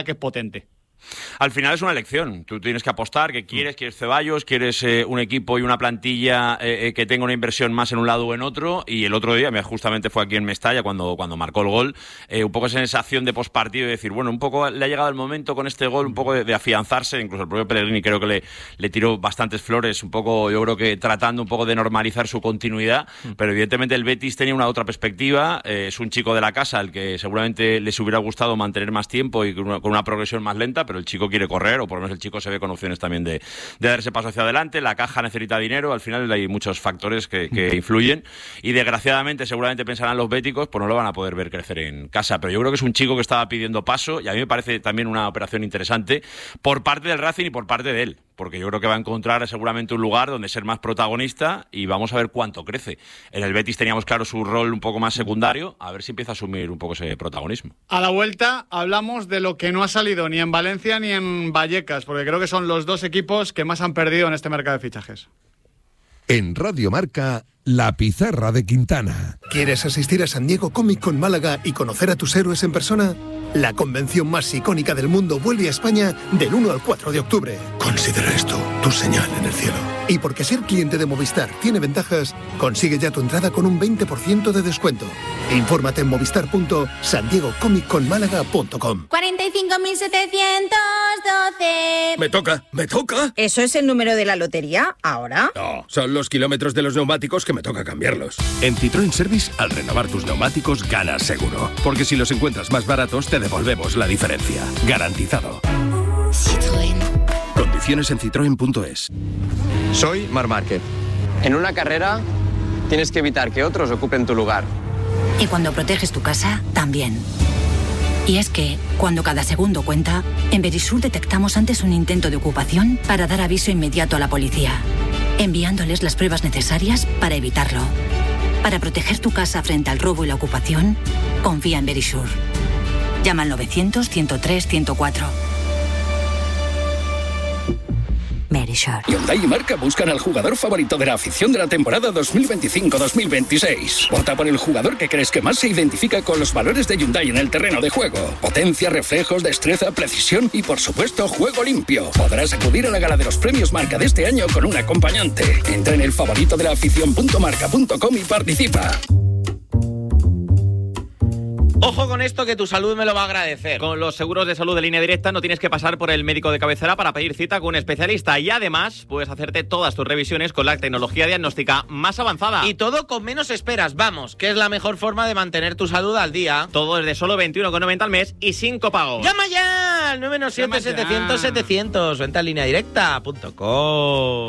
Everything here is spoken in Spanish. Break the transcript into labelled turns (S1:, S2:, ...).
S1: que es potente.
S2: Al final es una elección. Tú tienes que apostar, que quieres Ceballos, quieres un equipo y una plantilla que tenga una inversión más en un lado o en otro. Y el otro día, justamente fue aquí en Mestalla cuando marcó el gol, un poco esa sensación de pospartido de decir, bueno, un poco le ha llegado el momento con este gol, un poco de afianzarse. Incluso el propio Pellegrini creo que le tiró bastantes flores, un poco, yo creo que tratando un poco de normalizar su continuidad. Pero evidentemente el Betis tenía una otra perspectiva. Es un chico de la casa al que seguramente les hubiera gustado mantener más tiempo y con una progresión más lenta, pero el chico quiere correr, o por lo menos el chico se ve con opciones también de dar ese paso hacia adelante. La caja necesita dinero, al final hay muchos factores que influyen, y desgraciadamente seguramente pensarán los béticos, pues no lo van a poder ver crecer en casa, pero yo creo que es un chico que estaba pidiendo paso, y a mí me parece también una operación interesante por parte del Racing y por parte de él, porque yo creo que va a encontrar seguramente un lugar donde ser más protagonista, y vamos a ver cuánto crece. En el Betis teníamos claro su rol un poco más secundario, a ver si empieza a asumir un poco ese protagonismo.
S1: A la vuelta hablamos de lo que no ha salido ni en Valencia ni en Vallecas, porque creo que son los dos equipos que más han perdido en este mercado de fichajes.
S3: En Radio Marca, La Pizarra de Quintana.
S4: ¿Quieres asistir a San Diego Comic Con Málaga y conocer a tus héroes en persona? La convención más icónica del mundo vuelve a España del 1 al 4 de octubre. Considera esto tu señal en el cielo. Y porque ser cliente de Movistar tiene ventajas, consigue ya tu entrada con un 20% de descuento. Infórmate en movistar.sandiegocomicconmálaga.com.
S5: 45.712.
S6: Me toca.
S5: ¿Eso es el número de la lotería ahora?
S6: No, son los kilómetros de los neumáticos que me toca cambiarlos.
S7: En Citroën Service, al renovar tus neumáticos, ganas seguro. Porque si los encuentras más baratos, te devolvemos la diferencia. Garantizado.
S8: Citroën.
S7: Condiciones en citroen.es.
S9: Soy Marc Márquez. En una carrera tienes que evitar que otros ocupen tu lugar.
S8: Y cuando proteges tu casa, también. Y es que, cuando cada segundo cuenta, en Verisur detectamos antes un intento de ocupación para dar aviso inmediato a la policía, enviándoles las pruebas necesarias para evitarlo. Para proteger tu casa frente al robo y la ocupación, confía en Verisur. Llama al 900-103-104. Verisur.
S7: Hyundai y Marca buscan al jugador favorito de la afición de la temporada 2025-2026. Vota por el jugador que crees que más se identifica con los valores de Hyundai en el terreno de juego. Potencia, reflejos, destreza, precisión y, por supuesto, juego limpio. Podrás acudir a la gala de los premios Marca de este año con un acompañante. Entra en el favorito de la afición.marca.com y participa.
S10: Ojo con esto, que tu salud me lo va a agradecer. Con los seguros de salud de Línea Directa no tienes que pasar por el médico de cabecera para pedir cita con un especialista, y además puedes hacerte todas tus revisiones con la tecnología diagnóstica más avanzada.
S11: Y todo con menos esperas, vamos, que es la mejor forma de mantener tu salud al día.
S10: Todo desde solo 21,90 al mes y sin copago.
S11: ¡Llama ya! Al 917-700-700. Venta en lineadirecta.com.